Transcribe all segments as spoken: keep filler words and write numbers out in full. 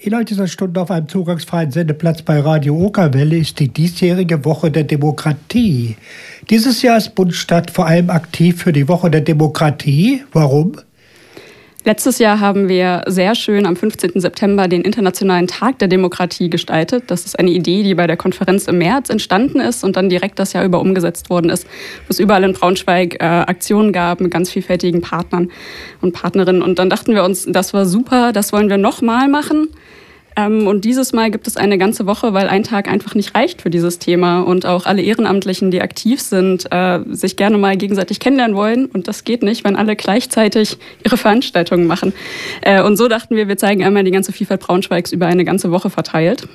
In dieser Stunde auf einem zugangsfreien Sendeplatz bei Radio Okerwelle ist die diesjährige Woche der Demokratie. Dieses Jahr ist Bundesstadt vor allem aktiv für die Woche der Demokratie. Warum? Letztes Jahr haben wir sehr schön am fünfzehnten September den Internationalen Tag der Demokratie gestaltet. Das ist eine Idee, die bei der Konferenz im März entstanden ist und dann direkt das Jahr über umgesetzt worden ist, wo es überall in Braunschweig äh, Aktionen gab mit ganz vielfältigen Partnern und Partnerinnen. Und dann dachten wir uns, das war super, das wollen wir nochmal machen. Ähm, und dieses Mal gibt es eine ganze Woche, weil ein Tag einfach nicht reicht für dieses Thema und auch alle Ehrenamtlichen, die aktiv sind, äh, sich gerne mal gegenseitig kennenlernen wollen. Und das geht nicht, wenn alle gleichzeitig ihre Veranstaltungen machen. Äh, und so dachten wir, wir zeigen einmal die ganze Vielfalt Braunschweigs über eine ganze Woche verteilt.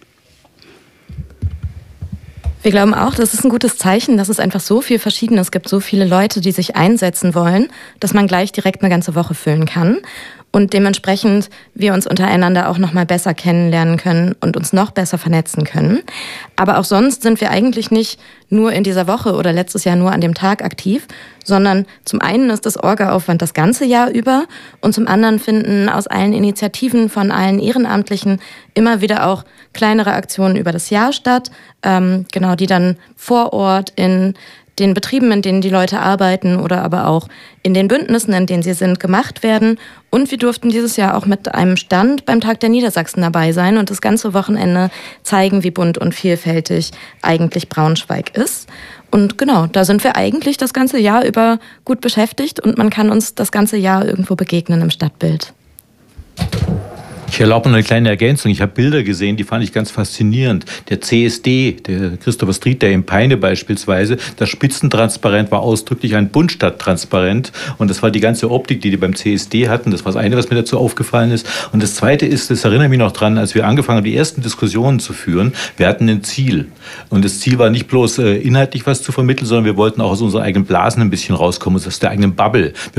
Wir glauben auch, das ist ein gutes Zeichen, dass es einfach so viel Verschiedenes gibt, so viele Leute, die sich einsetzen wollen, dass man gleich direkt eine ganze Woche füllen kann. Und dementsprechend wir uns untereinander auch noch mal besser kennenlernen können und uns noch besser vernetzen können. Aber auch sonst sind wir eigentlich nicht nur in dieser Woche oder letztes Jahr nur an dem Tag aktiv, sondern zum einen ist das Orga-Aufwand das ganze Jahr über und zum anderen finden aus allen Initiativen von allen Ehrenamtlichen immer wieder auch kleinere Aktionen über das Jahr statt, ähm, genau, die dann vor Ort in den Betrieben, in denen die Leute arbeiten oder aber auch in den Bündnissen, in denen sie sind, gemacht werden. Und wir durften dieses Jahr auch mit einem Stand beim Tag der Niedersachsen dabei sein und das ganze Wochenende zeigen, wie bunt und vielfältig eigentlich Braunschweig ist. Und genau, da sind wir eigentlich das ganze Jahr über gut beschäftigt und man kann uns das ganze Jahr irgendwo begegnen im Stadtbild. Ich erlaube noch eine kleine Ergänzung. Ich habe Bilder gesehen, die fand ich ganz faszinierend. Der C S D, der Christopher Street, der in Peine beispielsweise, das Spitzentransparent war ausdrücklich ein Bundstadttransparent. Und das war die ganze Optik, die die beim C S D hatten. Das war das eine, was mir dazu aufgefallen ist. Und das zweite ist, das erinnere ich mich noch dran, als wir angefangen haben, die ersten Diskussionen zu führen, wir hatten ein Ziel. Und das Ziel war nicht bloß äh, inhaltlich was zu vermitteln, sondern wir wollten auch aus unseren eigenen Blasen ein bisschen rauskommen, aus der eigenen Bubble. Wir